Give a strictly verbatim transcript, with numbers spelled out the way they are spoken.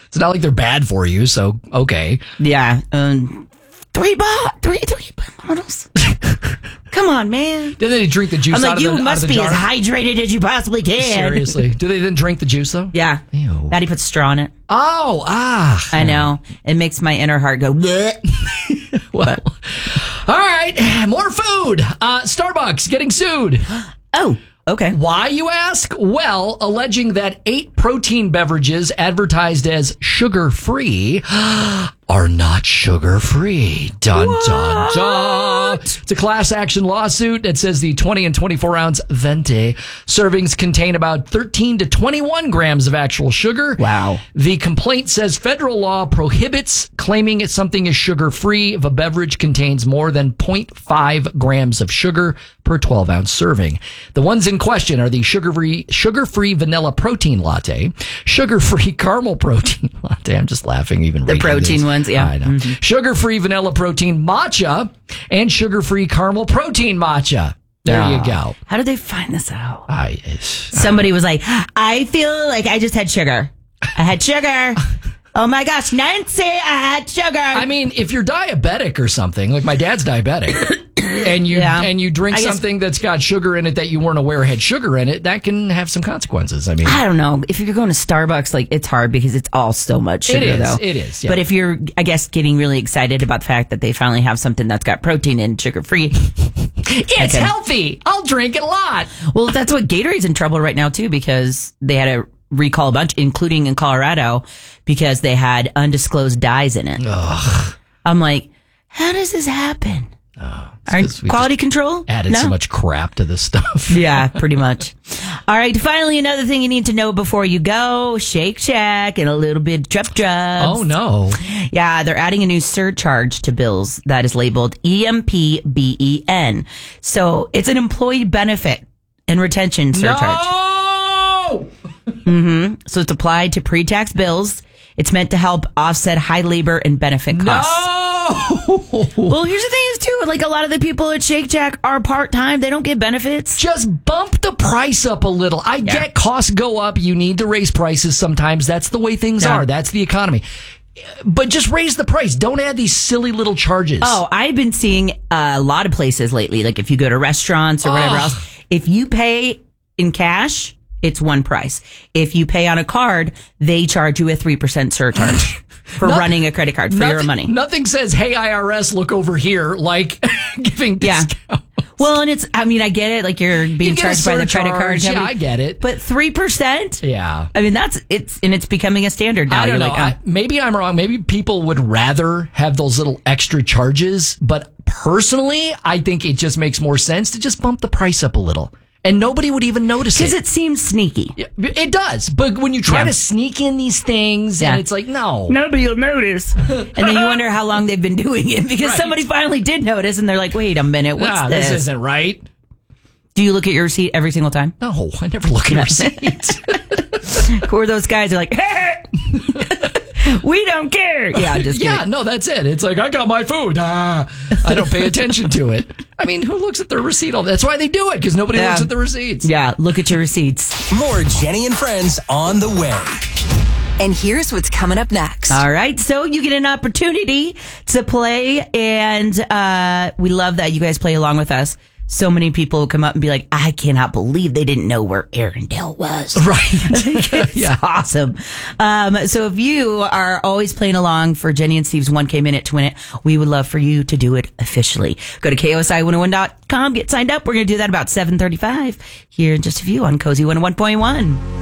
It's not like they're bad for you, so okay. Yeah. Um, three bo- three, three bottles. Come on, man. Do they drink the juice I'm out like, of you the, must out of the be jar? as hydrated as you possibly can. Seriously. Do they then drink the juice, though? Yeah. Ew. Maddie puts straw in it. Oh, ah. I know. It makes my inner heart go, bleh. Well, all right. More food. Uh, Starbucks getting sued. Oh, okay. Why, you ask? Well, alleging that eight protein beverages advertised as sugar-free are not sugar-free. Dun, dun, dun. It's a class action lawsuit that says the twenty and twenty-four ounce Venti servings contain about thirteen to twenty-one grams of actual sugar. Wow. The complaint says federal law prohibits claiming it something is sugar-free if a beverage contains more than zero point five grams of sugar per twelve ounce serving. The ones in question are the sugar-free sugar-free vanilla protein latte, sugar-free caramel protein latte. I'm just laughing even The reading protein these. ones, yeah. I know. Mm-hmm. Sugar-free vanilla protein matcha and sugar-free caramel protein matcha. There Oh. you go. How did they find this out? I, Somebody was like, I feel like I just had sugar. I had sugar. Oh my gosh, Nancy, I had sugar. I mean, if you're diabetic or something, like my dad's diabetic, and you Yeah. and you drink I guess- something that's got sugar in it that you weren't aware had sugar in it, that can have some consequences. I mean, I don't know. If you're going to Starbucks, like it's hard because it's all so much sugar, it is. though. It is. Yeah. But if you're, I guess, getting really excited about the fact that they finally have something that's got protein and sugar free, it's okay. healthy, I'll drink it a lot. well, that's what Gatorade's in trouble right now too, because they had to recall a bunch, including in Colorado, because they had undisclosed dyes in it. Ugh. I'm like, how does this happen? Oh, Are 'cause we quality just control? added No? so much crap to this stuff. Yeah, pretty much. All right. Finally, another thing you need to know before you go: Shake Shack and a little bit of Trup Drugs. Oh no! Yeah, they're adding a new surcharge to bills that is labeled E M P B E N. So it's an employee benefit and retention surcharge. No! Mm-hmm. So it's applied to pre-tax bills. It's meant to help offset high labor and benefit costs. No! Well, here's the thing is too, like a lot of the people at Shake Shack are part-time. They don't get benefits. Just bump the price up a little. I Yeah. get costs go up. You need to raise prices sometimes. That's the way things Yeah. are. That's the economy. But just raise the price. Don't add these silly little charges. Oh, I've been seeing a lot of places lately. Like if you go to restaurants or whatever Oh. else, if you pay in cash, it's one price. If you pay on a card, they charge you a three percent surcharge for Nothing- running a credit card for nothing, your money. Nothing says, hey, I R S, look over here, like giving Yeah. discounts. Well, and it's, I mean, I get it. Like you're being You get a charged by the credit card surcharge. Yeah, company. I get it. But three percent? Yeah. I mean, that's, it's, and it's becoming a standard now. I don't You're know. like, I, oh. maybe I'm wrong. Maybe people would rather have those little extra charges. But personally, I think it just makes more sense to just bump the price up a little. And nobody would even notice it. Because it seems sneaky. It does. But when you try Yeah. to sneak in these things, Yeah. and it's like, no. Nobody will notice. And then you wonder how long they've been doing it because Right. somebody finally did notice and they're like, wait a minute, what's Nah, this? this isn't right. Do you look at your receipt every single time? No, I never look at receipts. Who are those guys? They're like, hey, we don't care. Yeah, just Yeah, kidding. no, that's it. It's like, I got my food. Ah, I don't pay attention to it. I mean, who looks at their receipt? All That's why they do it, because nobody Yeah. looks at the receipts. Yeah, look at your receipts. More Jenny and Friends on the way. And here's what's coming up next. All right, so you get an opportunity to play, and uh, we love that you guys play along with us. So many people come up and be like, I cannot believe they didn't know where Arendelle was. Right. It's Yeah. awesome. Um, so if you are always playing along for Jenny and Steve's one K Minute to win it, we would love for you to do it officially. Go to K O S I one oh one dot com, get signed up. We're going to do that about seven thirty-five here in just a few on Cozy one oh one point one.